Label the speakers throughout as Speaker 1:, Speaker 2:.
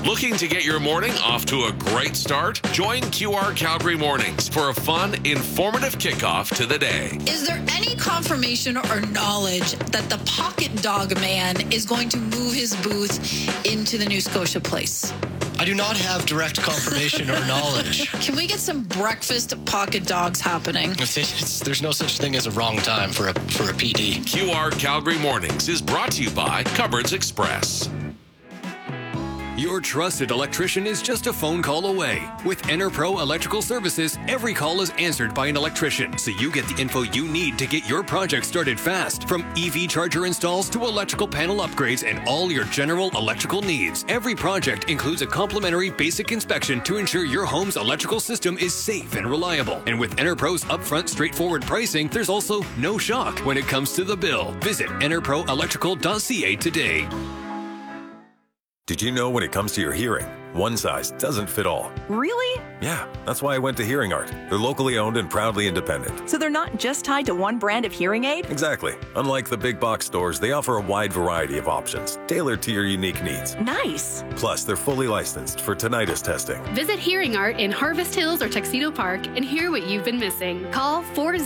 Speaker 1: Looking to get your morning off to a great start? Join QR Calgary Mornings for a fun, informative kickoff to the day.
Speaker 2: Is there any confirmation or knowledge that the Pocket Dog Man is going to move his booth into the New Scotia Place?
Speaker 3: I do not have direct confirmation or knowledge.
Speaker 2: Can we get some breakfast pocket dogs happening?
Speaker 3: There's no such thing as a wrong time for a PD.
Speaker 1: QR Calgary Mornings is brought to you by Cupboards Express.
Speaker 4: Your trusted electrician is just a phone call away. With EnerPro Electrical Services, every call is answered by an electrician, so you get the info you need to get your project started fast. From EV charger installs to electrical panel upgrades and all your general electrical needs, every project includes a complimentary basic inspection to ensure your home's electrical system is safe and reliable. And with EnerPro's upfront straightforward pricing, there's also no shock when it comes to the bill. Visit enerproelectrical.ca today.
Speaker 5: Did you know when it comes to your hearing, one size doesn't fit all?
Speaker 6: Really?
Speaker 5: Yeah, that's why I went to Hearing Art. They're locally owned and proudly independent.
Speaker 6: So they're not just tied to one brand of hearing aid?
Speaker 5: Exactly. Unlike the big box stores, they offer a wide variety of options, tailored to your unique needs.
Speaker 6: Nice.
Speaker 5: Plus, they're fully licensed for tinnitus testing.
Speaker 7: Visit Hearing Art in Harvest Hills or Tuxedo Park and hear what you've been missing. Call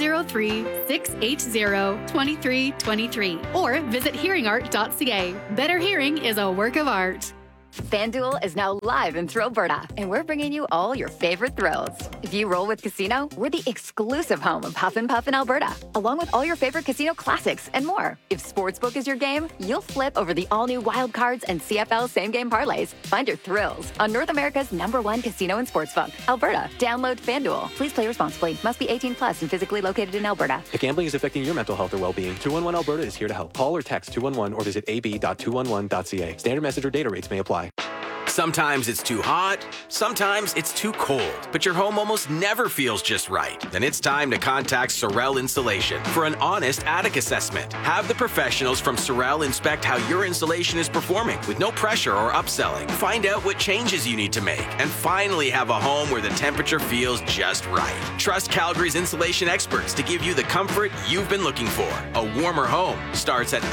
Speaker 7: 403-680-2323 or visit hearingart.ca. Better hearing is a work of art.
Speaker 8: FanDuel is now live in Thrillberta, and we're bringing you all your favorite thrills. If you roll with Casino, we're the exclusive home of Huff and Puff in Alberta, along with all your favorite casino classics and more. If Sportsbook is your game, you'll flip over the all-new Wild Cards and CFL same-game parlays. Find your thrills on North America's #1 casino and sportsbook, Alberta. Download FanDuel. Please play responsibly. Must be 18 plus and physically located in Alberta.
Speaker 9: If gambling is affecting your mental health or well-being, 211 Alberta is here to help. Call or text 211 or visit ab.211.ca. Standard message or data rates may apply.
Speaker 10: Sometimes it's too hot, sometimes it's too cold, but your home almost never feels just right. Then it's time to contact Sorel Insulation for an honest attic assessment. Have the professionals from Sorel inspect how your insulation is performing with no pressure or upselling. Find out what changes you need to make and finally have a home where the temperature feels just right. Trust Calgary's insulation experts to give you the comfort you've been looking for. A warmer home starts at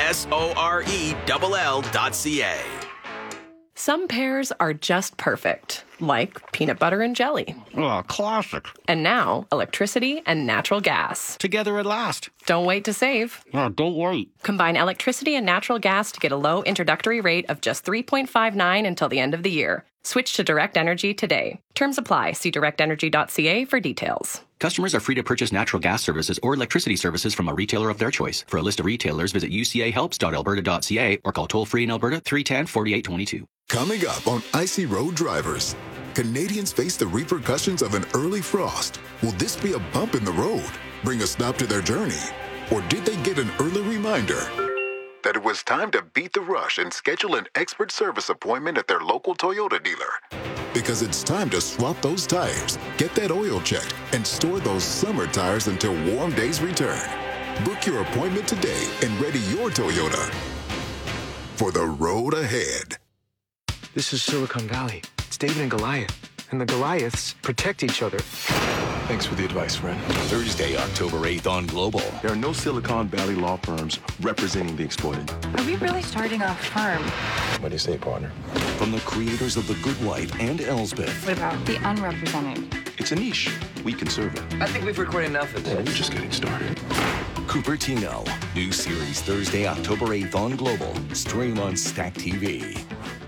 Speaker 10: sorell.ca.
Speaker 11: Some pairs are just perfect, like peanut butter and jelly.
Speaker 12: Oh, classic.
Speaker 11: And now, electricity and natural gas.
Speaker 12: Together at last.
Speaker 11: Don't wait to save.
Speaker 12: Oh, don't wait.
Speaker 11: Combine electricity and natural gas to get a low introductory rate of just $3.59 until the end of the year. Switch to Direct Energy today. Terms apply. See directenergy.ca for details.
Speaker 13: Customers are free to purchase natural gas services or electricity services from a retailer of their choice. For a list of retailers, visit ucahelps.alberta.ca or call toll-free in Alberta 310-4822.
Speaker 14: Coming up on Icy Road Drivers, Canadians face the repercussions of an early frost. Will this be a bump in the road, bring a stop to their journey? Or did they get an early reminder that it was time to beat the rush and schedule an expert service appointment at their local Toyota dealer? Because it's time to swap those tires, get that oil checked, and store those summer tires until warm days return. Book your appointment today and ready your Toyota for the road ahead.
Speaker 15: This is Silicon Valley. It's David and Goliath. And the Goliaths protect each other.
Speaker 16: Thanks for the advice, friend. Thursday, October 8th on Global. There are no Silicon Valley law firms representing the exploited.
Speaker 17: Are we really starting a firm?
Speaker 16: What do you say, partner? From the creators of The Good Wife and Elsbeth.
Speaker 17: What about the unrepresented?
Speaker 16: It's a niche. We can serve it.
Speaker 18: I think we've recorded enough of this.
Speaker 16: We're just getting started. Cupertino. New series Thursday, October 8th on Global. Stream on Stack TV.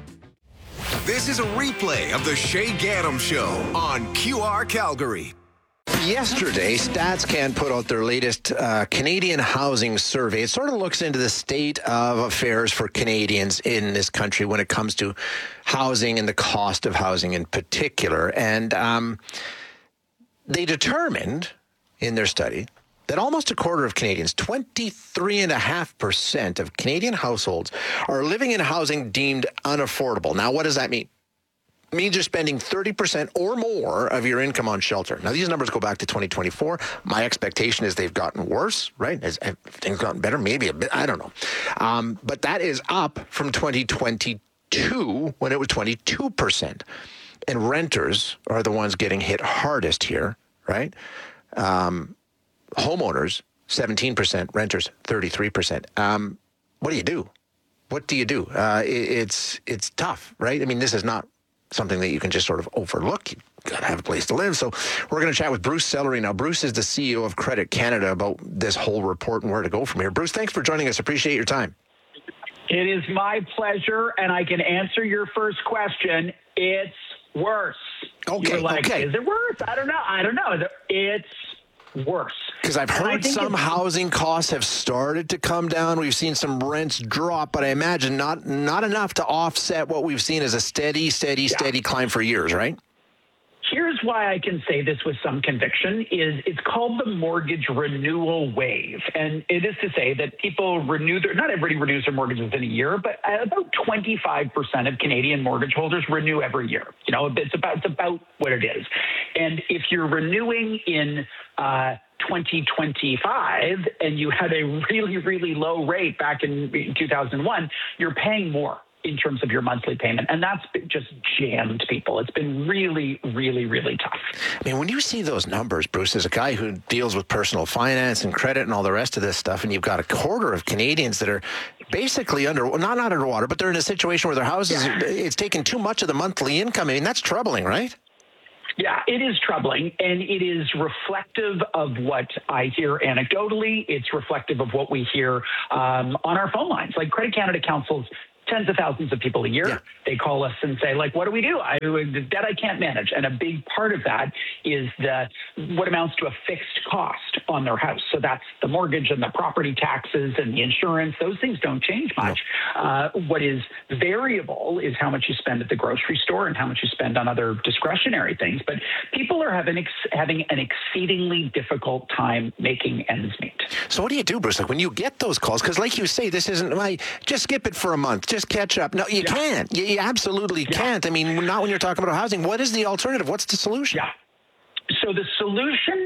Speaker 19: This is a replay of the Shay Gaddam Show on QR Calgary.
Speaker 20: Yesterday, StatsCan put out their latest Canadian housing survey. It sort of looks into the state of affairs for Canadians in this country when it comes to housing and the cost of housing in particular. And they determined in their study that almost a quarter of Canadians, 23.5% of Canadian households, are living in housing deemed unaffordable. Now, what does that mean? It means you're spending 30% or more of your income on shelter. Now, these numbers go back to 2024. My expectation is they've gotten worse, right? Has things gotten better? Maybe a bit. I don't know. But that is up from 2022 when it was 22%. And renters are the ones getting hit hardest here, right? Homeowners, 17%, renters, 33%. What do you do? What do you do? It's tough, right? I mean, this is not something that you can just sort of overlook. You got to have a place to live. So we're going to chat with Bruce Sellery now. Bruce is the CEO of Credit Canada about this whole report and where to go from here. Bruce, thanks for joining us. Appreciate your time.
Speaker 18: It is my pleasure, and I can answer your first question. It's worse.
Speaker 20: Okay,
Speaker 18: You're like,
Speaker 20: okay.
Speaker 18: Is it worse? I don't know. It's worse.
Speaker 20: Because I've heard some housing costs have started to come down. We've seen some rents drop, but I imagine not enough to offset what we've seen as a steady climb for years, right?
Speaker 18: Here's why I can say this with some conviction is it's called the mortgage renewal wave. And it is to say that people not everybody renews their mortgages in a year, but about 25% of Canadian mortgage holders renew every year. You know, it's about what it is. And if you're renewing in 2025 and you had a really, really low rate back in 2001, you're paying more in terms of your monthly payment. And that's just jammed people. It's been really, really, really tough.
Speaker 20: I mean, when you see those numbers, Bruce, as a guy who deals with personal finance and credit and all the rest of this stuff, and you've got a quarter of Canadians that are basically not underwater, but they're in a situation where their houses, it's taken too much of the monthly income. I mean, that's troubling, right?
Speaker 18: Yeah, it is troubling, and it is reflective of what I hear anecdotally. It's reflective of what we hear on our phone lines. Like Credit Canada counsels tens of thousands of people a year. Yeah. They call us and say, like, what do we do? The debt I can't manage. And a big part of that is what amounts to a fixed cost on their house. So that's the mortgage and the property taxes and the insurance. Those things don't change much. No. What is variable is how much you spend at the grocery store and how much you spend on other discretionary things. But people are having an exceedingly difficult time making ends meet.
Speaker 20: So what do you do, Bruce? Like when you get those calls, because like you say, this isn't just skip it for a month. Just catch up. No, you can't. You absolutely can't. I mean, not when you're talking about housing. What is the alternative? What's the solution?
Speaker 18: Yeah. So the solution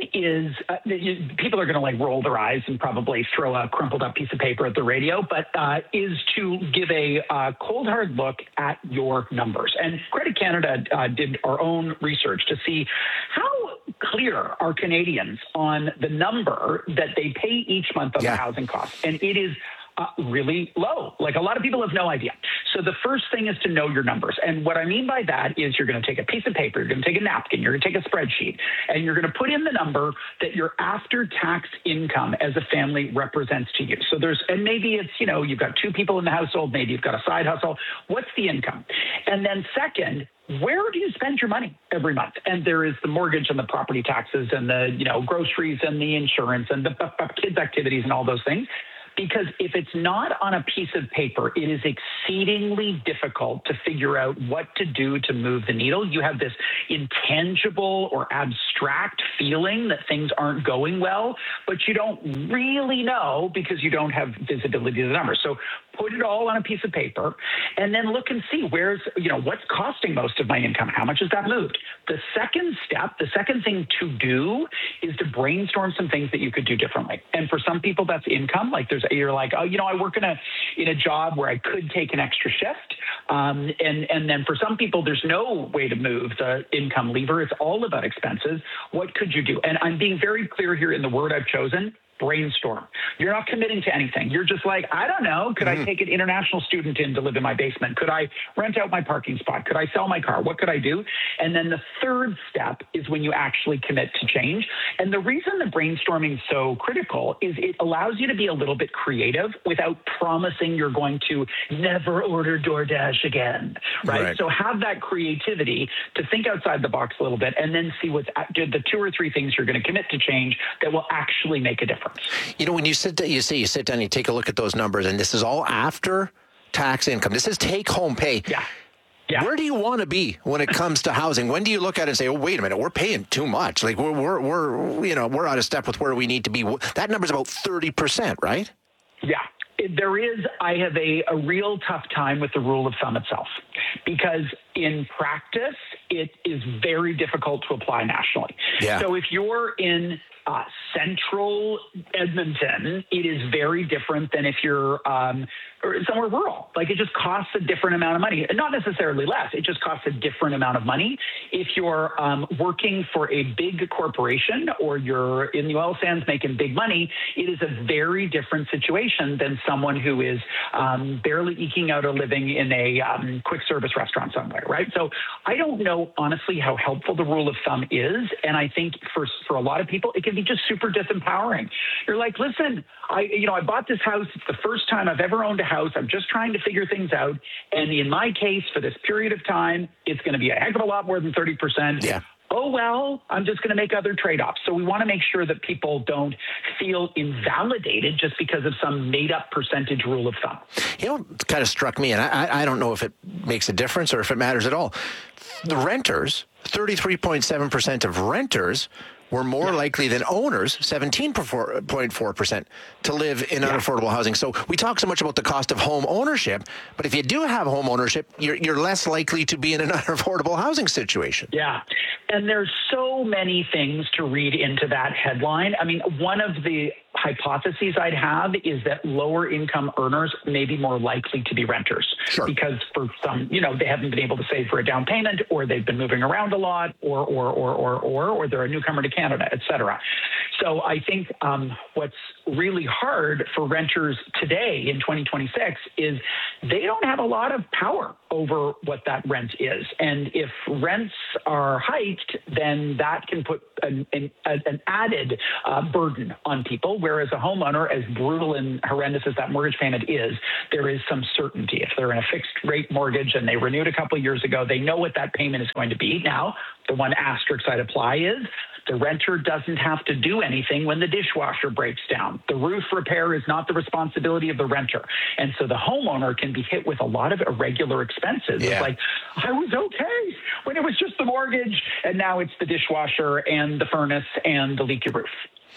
Speaker 18: is people are going to like roll their eyes and probably throw a crumpled up piece of paper at the radio, but is to give a cold hard look at your numbers. And Credit Canada did our own research to see how clear are Canadians on the number that they pay each month on their housing costs. And it is really low. Like a lot of people have no idea. So the first thing is to know your numbers. And what I mean by that is you're going to take a piece of paper, you're going to take a napkin, you're going to take a spreadsheet, and you're going to put in the number that your after-tax income as a family represents to you. So and maybe it's, you've got two people in the household, maybe you've got a side hustle. What's the income? And then second, where do you spend your money every month? And there is the mortgage and the property taxes and the, groceries and the insurance and the kids' activities and all those things. Because if it's not on a piece of paper, it is exceedingly difficult to figure out what to do to move the needle. You have this intangible or abstract feeling that things aren't going well, but you don't really know because you don't have visibility to the numbers. So put it all on a piece of paper and then look and see what's costing most of my income. How much has that moved? The second step, the second thing to do is to brainstorm some things that you could do differently. And for some people, that's income. Like you're like, I work in a job where I could take an extra shift. And then for some people, there's no way to move the income lever. It's all about expenses. What could you do? And I'm being very clear here in the word I've chosen. Brainstorm. You're not committing to anything. You're just like, I don't know. Could I take an international student in to live in my basement? Could I rent out my parking spot? Could I sell my car? What could I do? And then the third step is when you actually commit to change. And the reason the brainstorming is so critical is it allows you to be a little bit creative without promising you're going to never order DoorDash again, right? So have that creativity to think outside the box a little bit and then see what's the 2 or 3 things you're going to commit to change that will actually make a difference.
Speaker 20: When you sit down, you sit down, you take a look at those numbers, and this is all after tax income. This is take-home pay.
Speaker 18: Yeah.
Speaker 20: Where do you want to be when it comes to housing? When do you look at it and say, "Oh, wait a minute, we're paying too much. Like we're out of step with where we need to be." That number's about 30%, right?
Speaker 18: Yeah. I have a real tough time with the rule of thumb itself because in practice, it is very difficult to apply nationally. Yeah. So if you're in central Edmonton, it is very different than if you're somewhere rural. Like, it just costs a different amount of money. Not necessarily less. It just costs a different amount of money. If you're working for a big corporation or you're in the oil sands making big money, it is a very different situation than someone who is barely eking out a living in a quick service restaurant somewhere, right? So I don't know, honestly, how helpful the rule of thumb is. And I think for a lot of people, it can be just super disempowering. You're like, listen, I bought this house. It's the first time I've ever owned a house. I'm just trying to figure things out. And in my case, for this period of time, it's going to be a heck of a lot more than 30%.
Speaker 20: Yeah.
Speaker 18: Oh, well, I'm just going to make other trade-offs. So we want to make sure that people don't feel invalidated just because of some made-up percentage rule of thumb.
Speaker 20: You know, it kind of struck me, and I don't know if it makes a difference or if it matters at all. The renters, 33.7% of renters were more likely than owners, 17.4%, to live in unaffordable housing. So we talk so much about the cost of home ownership, but if you do have home ownership, you're less likely to be in an unaffordable housing situation.
Speaker 18: Yeah. And there's so many things to read into that headline. I mean, one of the hypotheses I'd have is that lower income earners may be more likely to be renters.
Speaker 20: Sure.
Speaker 18: Because for some, they haven't been able to save for a down payment, or they've been moving around a lot, or they're a newcomer to Canada, et cetera. So I think what's really hard for renters today in 2026 is they don't have a lot of power over what that rent is. And if rents are hiked, then that can put an added burden on people. Whereas a homeowner, as brutal and horrendous as that mortgage payment is, there is some certainty. If they're in a fixed rate mortgage and they renewed a couple of years ago, they know what that payment is going to be. Now, the one asterisk I'd apply is the renter doesn't have to do anything when the dishwasher breaks down. The roof repair is not the responsibility of the renter. And so the homeowner can be hit with a lot of irregular expenses.
Speaker 20: Yeah.
Speaker 18: It's like, I was okay when it was just the mortgage, and now it's the dishwasher and the furnace and the leaky roof.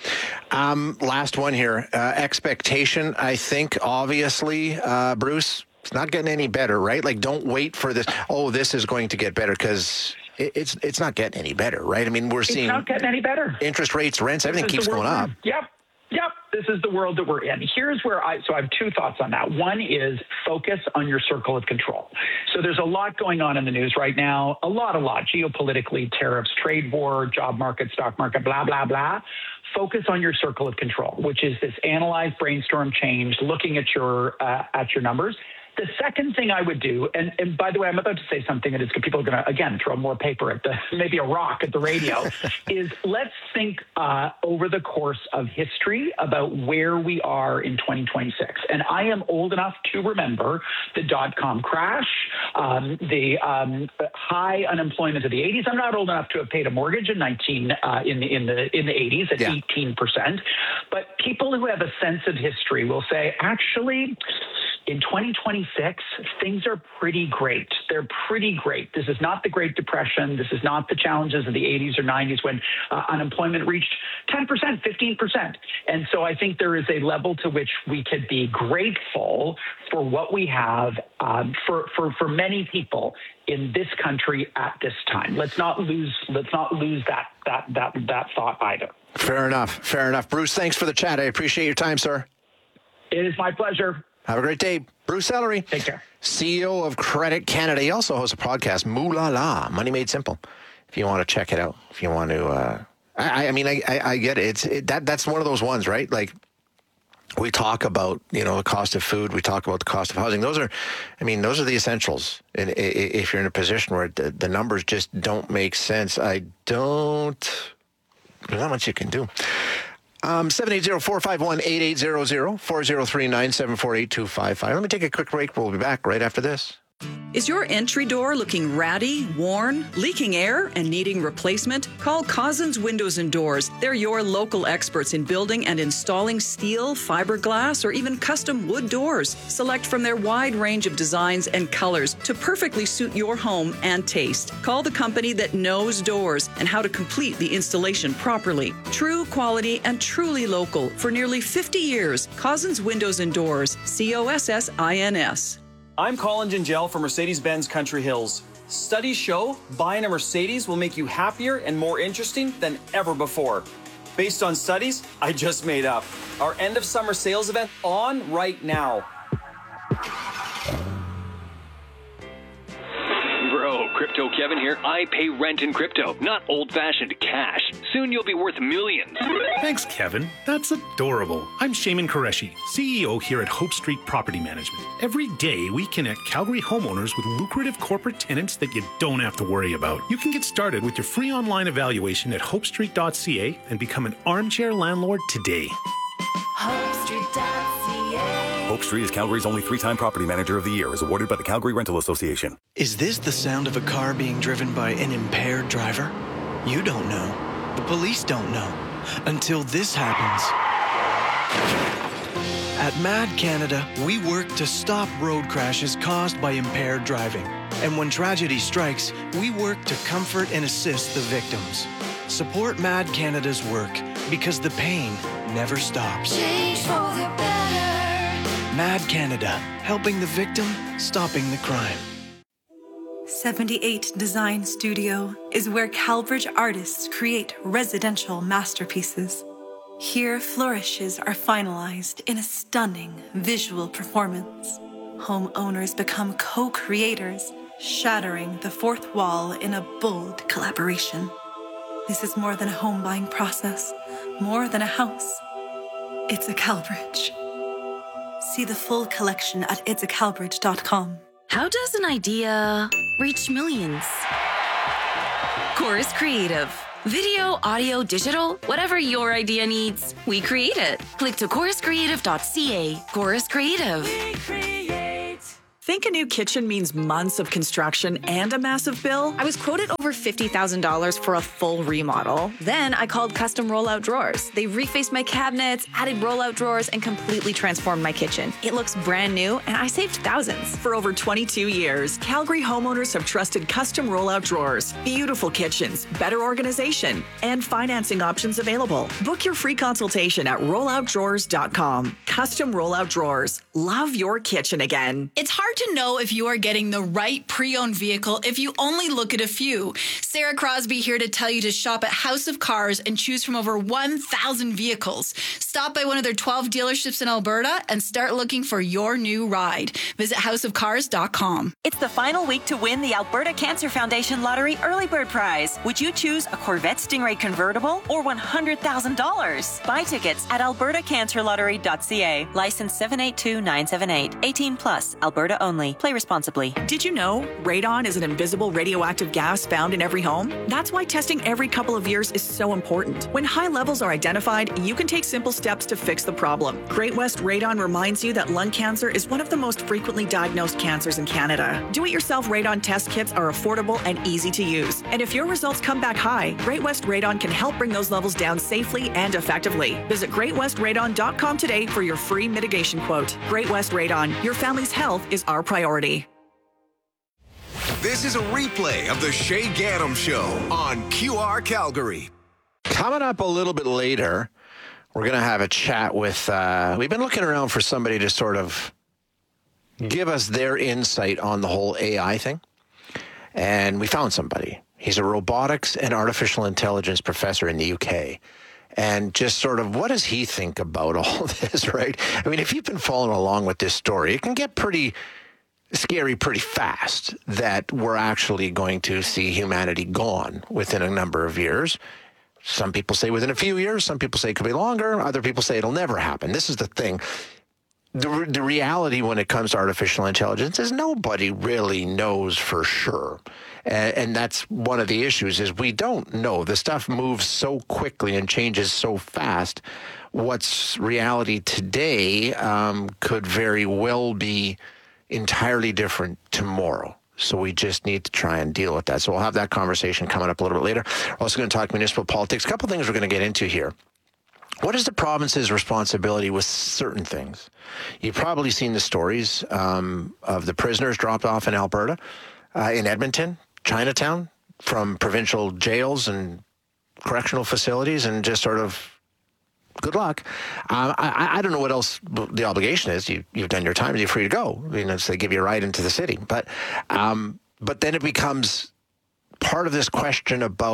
Speaker 20: Last one here. Expectation, I think, obviously, Bruce, it's not getting any better, right? Like, don't wait for this. Oh, this is going to get better, because it's not getting any better, right? I mean, we're seeing...
Speaker 18: It's not getting any better.
Speaker 20: Interest rates, rents, everything keeps going up.
Speaker 18: Yep. This is the world that we're in. Here's where I have two thoughts on that. One is focus on your circle of control. So there's a lot going on in the news right now, a lot, geopolitically, tariffs, trade war, job market, stock market, blah, blah, blah. Focus on your circle of control, which is this analyze, brainstorm, change, looking at your numbers. The second thing I would do, and by the way, I'm about to say something that is people are going to, again, throw more paper at maybe a rock at the radio, is let's think over the course of history about where we are in 2026. And I am old enough to remember the dot-com crash, the high unemployment of the 80s. I'm not old enough to have paid a mortgage in the 80s at 18%. But people who have a sense of history will say, actually, in 2026, things are pretty great. They're pretty great. This is not the Great Depression. This is not the challenges of the 80s or 90s when unemployment reached 10%, 15%. And so I think there is a level to which we could be grateful for what we have for many people in this country at this time. Let's not lose that thought either.
Speaker 20: Fair enough. Bruce, thanks for the chat. I appreciate your time, sir.
Speaker 18: It is my pleasure.
Speaker 20: Have a great day. Bruce Ellery.
Speaker 18: Take care.
Speaker 20: CEO of Credit Canada. He also hosts a podcast, Moo La La, Money Made Simple. If you want to check it out. If you want to, I get it. That's one of those ones, right? Like, we talk about, the cost of food. We talk about the cost of housing. Those are the essentials. And if you're in a position where the numbers just don't make sense, there's not much you can do. 780-451-8800, 403-974-8255. Let me take a quick break. We'll be back right after this.
Speaker 21: Is your entry door looking ratty, worn, leaking air, and needing replacement? Call Cousins Windows and Doors. They're your local experts in building and installing steel, fiberglass, or even custom wood doors. Select from their wide range of designs and colors to perfectly suit your home and taste. Call the company that knows doors and how to complete the installation properly. True quality and truly local for nearly 50 years. Cousins Windows and Doors. COSSINS.
Speaker 22: I'm Colin Gingell from Mercedes-Benz Country Hills. Studies show buying a Mercedes will make you happier and more interesting than ever before. based on studies I just made up. Our end of summer sales event on right now.
Speaker 2: Bro, Crypto Kevin here. I pay rent in crypto, not old-fashioned cash. Soon you'll be worth millions.
Speaker 3: Thanks, Kevin. That's adorable. I'm Shaman Qureshi, CEO here at Hope Street Property Management. Every day, we connect Calgary homeowners with lucrative corporate tenants that you don't have to worry about. You can get started with your free online evaluation at hopestreet.ca and become an armchair landlord today.
Speaker 23: HopeStreet.ca.
Speaker 5: Hope Street is Calgary's only 3-time Property Manager of the Year, as awarded by the Calgary Rental Association.
Speaker 24: Is this the sound of a car being driven by an impaired driver? You don't know. The police don't know. Until this happens. At Mad Canada, we work to stop road crashes caused by impaired driving. And when tragedy strikes, we work to comfort and assist the victims. Support Mad Canada's work, because the pain never stops.
Speaker 23: Change for the better.
Speaker 24: Mad Canada, helping the victim, stopping the crime.
Speaker 25: 78 Design Studio is where Calbridge artists create residential masterpieces. Here, flourishes are finalized in a stunning visual performance. Homeowners become co-creators, shattering the fourth wall in a bold collaboration. This is more than a home buying process, more than a house. It's a Calbridge. See the full collection at itsacalbridge.com.
Speaker 26: How does an idea reach millions? Chorus Creative. Video, audio, digital, whatever your idea needs, we create it. Click to choruscreative.ca. Chorus Creative.
Speaker 21: Think a new kitchen means months of construction and a massive bill?
Speaker 27: I was quoted over $50,000 for a full remodel. Then I called Custom Rollout Drawers. They refaced my cabinets, added rollout drawers, and completely transformed my kitchen. It looks brand new, and I saved thousands.
Speaker 21: For over 22 years, Calgary homeowners have trusted Custom Rollout Drawers. Beautiful kitchens, better organization, and financing options available. Book your free consultation at rolloutdrawers.com. Custom Rollout Drawers. Love your kitchen again.
Speaker 28: It's hard to know if you are getting the right pre-owned vehicle if you only look at a few. Sarah Crosby here to tell you to shop at House of Cars and choose from over 1,000 vehicles. Stop by one of their 12 dealerships in Alberta and start looking for your new ride. Visit houseofcars.com.
Speaker 29: It's the final week to win the Alberta Cancer Foundation Lottery Early Bird Prize. Would you choose a Corvette Stingray convertible or $100,000? Buy tickets at albertacancerlottery.ca. License 782978. 18 plus. Alberta only. Play responsibly.
Speaker 21: Did you know radon is an invisible radioactive gas found in every home? That's why testing every couple of years is so important. When high levels are identified, you can take simple steps to fix the problem. Great West Radon reminds you that lung cancer is one of the most frequently diagnosed cancers in Canada. Do-it-yourself radon test kits are affordable and easy to use. And if your results come back high, Great West Radon can help bring those levels down safely and effectively. Visit greatwestradon.com today for your free mitigation quote. Great West Radon. Your family's health is our priority.
Speaker 19: This is a replay of the Shay Gaddam Show on QR Calgary.
Speaker 20: Coming up a little bit later, we're going to have a chat with, we've been looking around for somebody to sort of give us their insight on the whole AI thing. And we found somebody. He's a robotics and artificial intelligence professor in the UK. And just sort of, what does he think about all this, right? I mean, if you've been following along with this story, it can get pretty scary pretty fast that we're actually going to see humanity gone within a number of years. Some people say within a few years. Some people say it could be longer. Other people say it'll never happen. This is the thing. The reality when it comes to artificial intelligence is nobody really knows for sure. And that's one of the issues is we don't know. The stuff moves so quickly and changes so fast. What's reality today could very well be entirely different tomorrow. So we just need to try and deal with that. So we'll have that conversation coming up a little bit later. We're also going to talk municipal politics. A couple things we're going to get into here. What is the province's responsibility with certain things? You've probably seen the stories of the prisoners dropped off in Alberta, in Edmonton, Chinatown, from provincial jails and correctional facilities, and just sort of good luck. I don't know what else the obligation is. You've done your time. You're free to go. You know, so they give you a ride into the city. But then it becomes part of this question about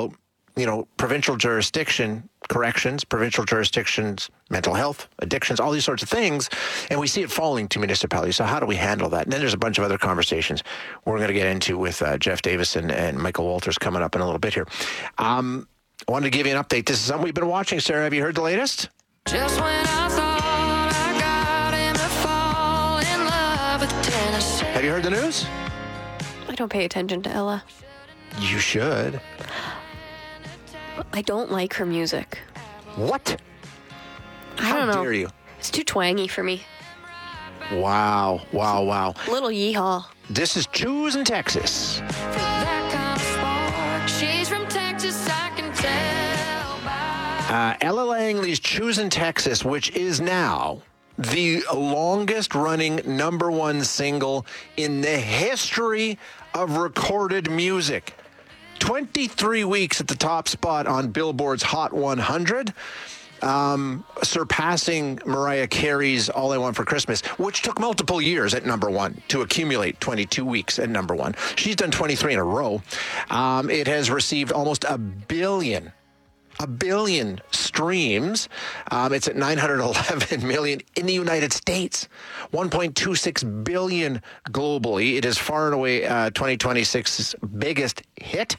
Speaker 20: provincial jurisdiction corrections, provincial jurisdictions, mental health, addictions, all these sorts of things, and we see it falling to municipalities. So how do we handle that? And then there's a bunch of other conversations we're going to get into with Jeff Davison and Michael Walters coming up in a little bit here. I wanted to give you an update. This is something we've been watching, Sarah. Have you heard the latest?
Speaker 23: Just when I thought I got him to fall in love with Tennessee.
Speaker 20: Have you heard the news?
Speaker 1: I don't pay attention to Ella.
Speaker 20: You should.
Speaker 1: I don't like her music.
Speaker 20: What?
Speaker 1: I don't know.
Speaker 20: How dare you?
Speaker 1: It's too twangy for me.
Speaker 20: Wow.
Speaker 1: Little yeehaw.
Speaker 20: This is Choosing Texas.
Speaker 23: That kind of sport. She's from Texas, I can tell by.
Speaker 20: Ella Langley's Choosing Texas, which is now the longest running #1 single in the history of recorded music. 23 weeks at the top spot on Billboard's Hot 100, surpassing Mariah Carey's All I Want for Christmas, which took multiple years at #1 to accumulate 22 weeks at #1. She's done 23 in a row. It has received almost a billion streams. It's at 911 million in the United States, 1.26 billion globally. It is far and away 2026's biggest hit.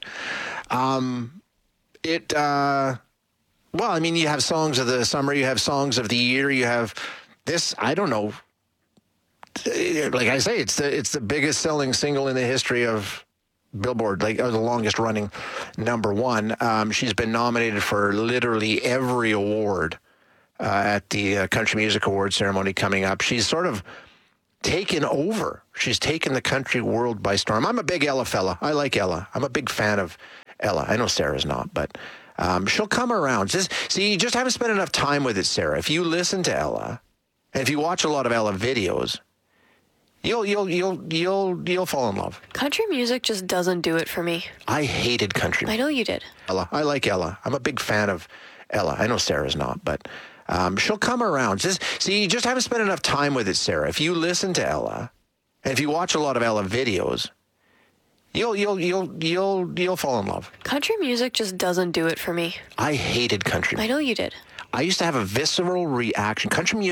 Speaker 20: You have songs of the summer, you have songs of the year, you have this, I don't know. Like I say, it's the biggest selling single in the history of Billboard, the longest running #1. She's been nominated for literally every award at the Country Music Awards ceremony coming up. She's sort of taken over. She's taken the country world by storm. I'm a big Ella fella. I like Ella. I'm a big fan of Ella. I know Sarah's not, but she'll come around. You just haven't spent enough time with it, Sarah. If you listen to Ella, and if you watch a lot of Ella videos, You'll fall in love.
Speaker 1: Country music just doesn't do it for me.
Speaker 20: I hated country music.
Speaker 1: I know you did.
Speaker 20: Ella. I like Ella. I'm a big fan of Ella. I know Sarah's not, but she'll come around. You just haven't spent enough time with it, Sarah. If you listen to Ella, and if you watch a lot of Ella videos, you'll fall in love.
Speaker 1: Country music just doesn't do it for me.
Speaker 20: I hated country music.
Speaker 1: I know you did.
Speaker 20: I used to have a visceral reaction. Country music